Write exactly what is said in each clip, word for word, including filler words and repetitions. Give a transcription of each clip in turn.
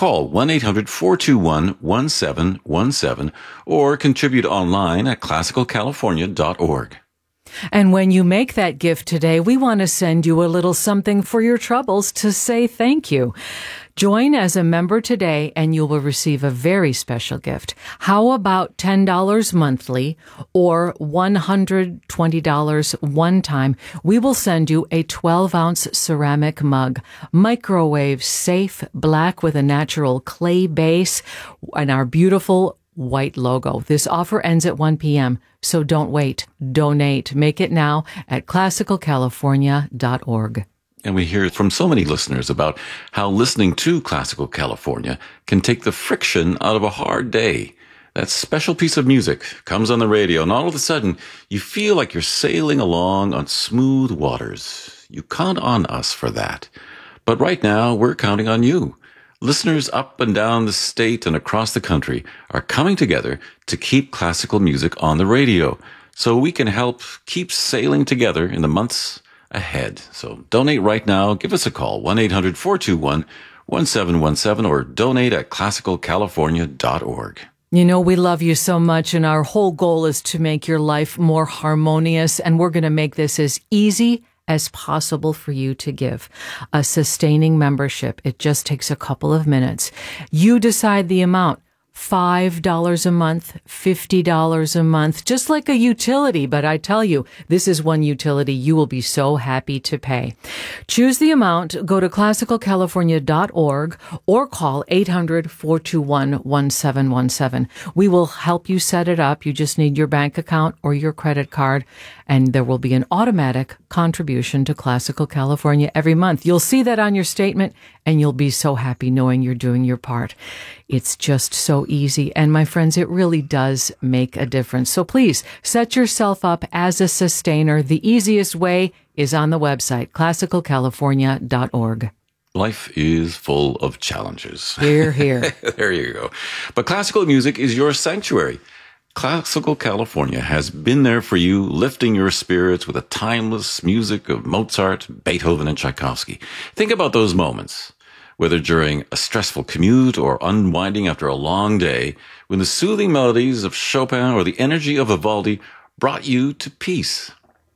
call one eight hundred four two one one seven one seven or contribute online at classical california dot org. And when you make that gift today, we want to send you a little something for your troubles to say thank you. Join as a member today and you will receive a very special gift. How about ten dollars monthly or one hundred twenty dollars one time? We will send you a twelve ounce ceramic mug, microwave safe, black with a natural clay base, and our beautiful white logo. This offer ends at one p.m., so don't wait. Donate. Make it now at classical california dot org. And we hear from so many listeners about how listening to Classical California can take the friction out of a hard day. That special piece of music comes on the radio, and all of a sudden, you feel like you're sailing along on smooth waters. You count on us for that. But right now, we're counting on you. Listeners up and down the state and across the country are coming together to keep classical music on the radio so we can help keep sailing together in the months ahead. So donate right now. Give us a call, one eight hundred four two one one seven one seven, or donate at classical california dot org. You know, we love you so much, and our whole goal is to make your life more harmonious, and we're going to make this as easy as possible for you to give. A sustaining membership. It just takes a couple of minutes. You decide the amount. five dollars a month, fifty dollars a month, just like a utility. But I tell you, this is one utility you will be so happy to pay. Choose the amount, go to classical california dot org or call eight hundred four two one one seven one seven. We will help you set it up. You just need your bank account or your credit card, and there will be an automatic contribution to Classical California every month. You'll see that on your statement, and you'll be so happy knowing you're doing your part. It's just so easy. And my friends, it really does make a difference. So please set yourself up as a sustainer. The easiest way is on the website, classical california dot org. Life is full of challenges. Here, here. There you go. But classical music is your sanctuary. Classical California has been there for you, lifting your spirits with the timeless music of Mozart, Beethoven, and Tchaikovsky. Think about those moments, whether during a stressful commute or unwinding after a long day, when the soothing melodies of Chopin or the energy of Vivaldi brought you to peace.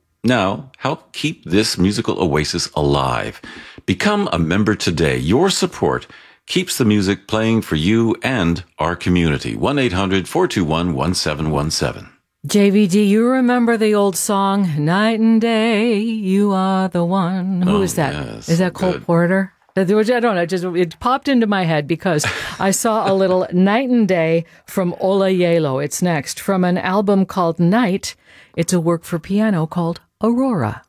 Now, help keep this musical oasis alive. Become a member today. Your support keeps the music playing for you and our community. one eight hundred four two one one seven one seven. J V, do you remember the old song, Night and Day, You Are the One? Who Oh, is that? yes, Is that Cole good. Porter? I don't know. It just it popped into my head because I saw a little Night and Day from Ola Yelo. It's next from an album called Night. It's a work for piano called Aurora.